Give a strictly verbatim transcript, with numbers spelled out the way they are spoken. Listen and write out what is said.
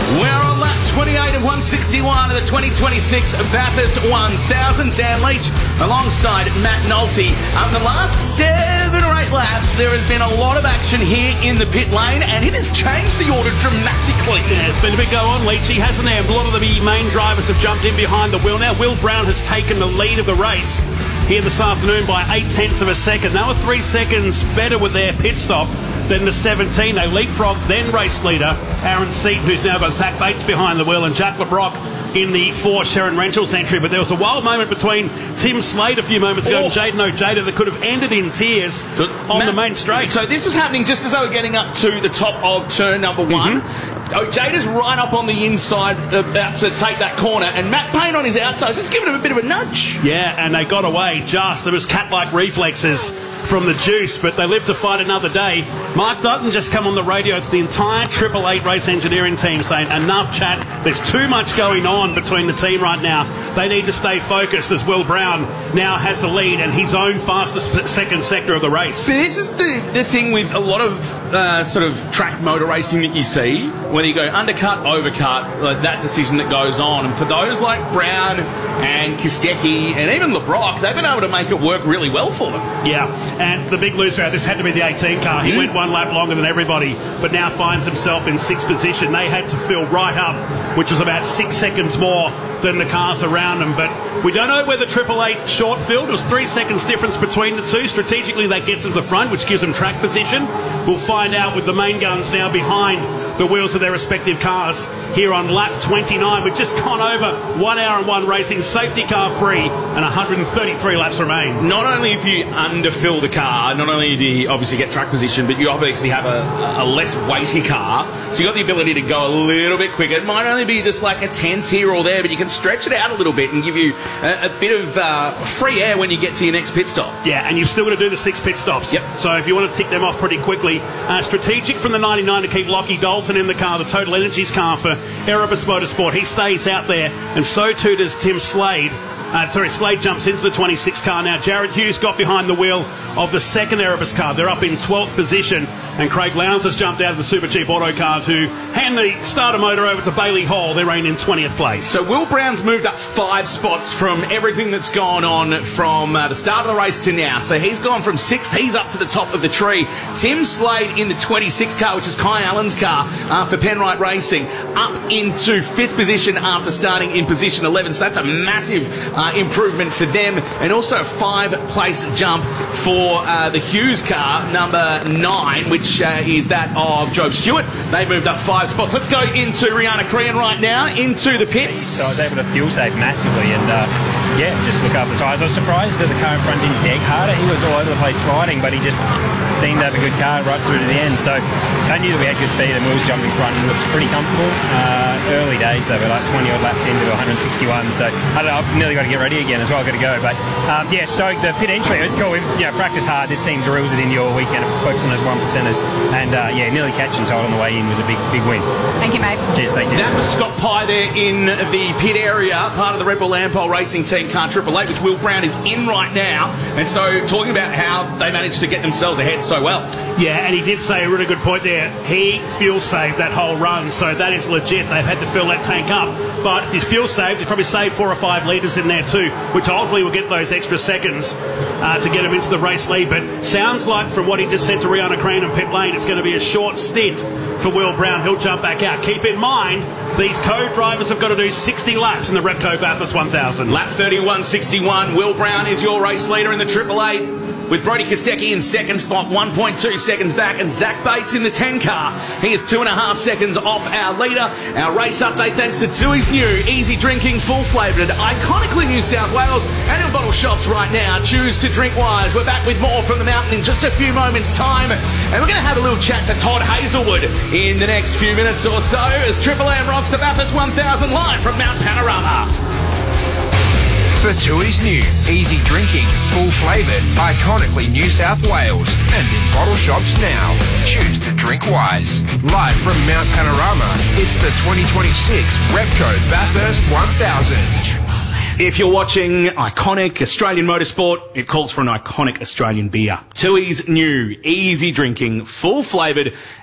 We're on lap twenty-eight of one sixty-one of the twenty twenty-six Bathurst one thousand. Dan Leach alongside Matt Nolte. Um, the last seven or eight laps, there has been a lot of action here in the pit lane, and it has changed the order dramatically. Yeah, it's been a big go on, Leachy, hasn't there? A lot of the main drivers have jumped in behind the wheel. Now Will Brown has taken the lead of the race here this afternoon by eight tenths of a second. They were three seconds better with their pit stop than the seventeen. They leapfrogged then race leader Aaron Seaton, who's now got Zach Bates behind the wheel, and Jack LeBrock in the four Sharon Renshall's entry. But there was a wild moment between Tim Slade a few moments ago oh. and Jaden Ojeda that could have ended in tears on Matt, the main straight. So this was happening just as they were getting up to the top of turn number one. Mm-hmm. Ojeda's right up on the inside about to take that corner, and Matt Payne on his outside just giving him a bit of a nudge. Yeah, and they got away just. There was cat-like reflexes from the juice, but they live to fight another day. Mark Dutton just come on the radio to the entire Triple Eight race engineering team saying, enough chat, there's too much going on between the team right now. They need to stay focused, as Will Brown now has the lead and his own fastest second sector of the race. But this is the, the thing with a lot of uh, sort of track motor racing that you see, whether you go undercut, overcut, like that decision that goes on. And for those like Brown and Kostecki and even LeBrock, they've been able to make it work really well for them. Yeah, and the big loser out, this had to be the eighteen car. He mm. went one lap longer than everybody, but now finds himself in sixth position. They had to fill right up, which was about six seconds more than the cars around them. But we don't know where the Triple Eight short filled. It was three seconds difference between the two. Strategically, that gets them to the front, which gives them track position. We'll find out with the main guns now behind the wheels of their respective cars here on lap twenty-nine. We've just gone over one hour and one racing, safety car free, and one hundred thirty-three laps remain. Not only if you underfill the car, not only do you obviously get track position, but you obviously have a, a less weighty car, so you've got the ability to go a little bit quicker. It might only be just like a tenth here or there, but you can stretch it out a little bit and give you a, a bit of uh, free air when you get to your next pit stop. Yeah, and you've still got to do the six pit stops. Yep. So if you want to tick them off pretty quickly, uh, strategic from the ninety-nine to keep Lockie Dalton in the car, the Total Energies car for Erebus Motorsport. He stays out there, and so too does Tim Slade. Uh, sorry, Slade jumps into the twenty-six car now. Jared Hughes got behind the wheel of the second Erebus car. They're up in twelfth position, and Craig Lowndes has jumped out of the Super Cheap Auto car to hand the starter motor over to Bailey Hall. They're in in twentieth place. So Will Brown's moved up five spots from everything that's gone on from uh, the start of the race to now. So he's gone from sixth, he's up to the top of the tree. Tim Slade in the twenty-six car, which is Kai Allen's car uh, for Penrite Racing, up into fifth position after starting in position eleven. So that's a massive uh, improvement for them, and also a five-place jump for uh, the Hughes car, number nine, which uh, is that of Job Stewart. They moved up five spots. Let's go into Rihanna Crean right now, into the pits. So I was able to fuel save massively, and uh, yeah, just look after the tyres. I was surprised that the car in front didn't deg harder. He was all over the place sliding, but he just seemed to have a good car right through to the end. So I knew that we had good speed, and we was jumping front and looked pretty comfortable. Uh, early days, they were like twenty odd laps into one sixty-one, so I don't know, I've nearly got to get ready again as well. I've got to go, but um, yeah, stoked. The pit entry, it's cool. We've you know, practiced hard. This team drills it into your weekend, focus on those one percenters, and uh, yeah, nearly catching Todd on the way in was a big, big win. Thank you, mate. Cheers, thank you. That was Scott Pye there in the pit area, part of the Red Bull Ampol Racing Team car Triple Eight, which Will Brown is in right now, and so talking about how they managed to get themselves ahead so well. Yeah, and he did say a really good point there. He fuel saved that whole run, so that is legit. They've had to fill that tank up, but if he's fuel saved, he's probably saved four or five litres in there too, which ultimately will get those extra seconds uh, to get him into the race lead. But sounds like from what he just said to Rihanna Crean and pit lane, it's going to be a short stint for Will Brown. He'll jump back out. Keep in mind, these co-drivers have got to do sixty laps in the Repco Bathurst one thousand. Lap thirty-one sixty-one. Will Brown is your race leader in the Triple Eight, with Brody Kostecki in second spot, one point two seconds back, and Zach Bates in the ten car. He is two and a half seconds off our leader. Our race update thanks to Tui's new easy drinking, full flavoured, iconically New South Wales, and in bottle shops right now. Choose to drink wise. We're back with more from the mountain in just a few moments' time, and we're going to have a little chat to Todd Hazelwood in the next few minutes or so as Triple M rocks the Bathurst one thousand live from Mount Panorama. For Tui's new, easy drinking, full flavoured, iconically New South Wales, and in bottle shops now. Choose to drink wise. Live from Mount Panorama, it's the twenty twenty-six Repco Bathurst one thousand. If you're watching iconic Australian motorsport, it calls for an iconic Australian beer. Tui's new, easy drinking, full flavoured,